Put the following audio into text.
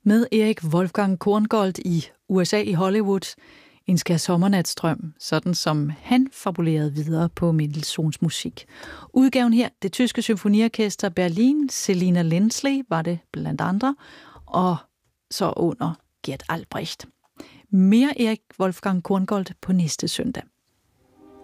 Med Erik Wolfgang Korngold i USA i Hollywood. En skær sommernatsdrøm, sådan som han fabulerede videre på Mendelssohns musik. Udgaven her, det tyske symfoniorkester Berlin, Selina Lensley var det blandt andre, og så under Gert Albrecht. Mere Erik Wolfgang Korngold på næste søndag.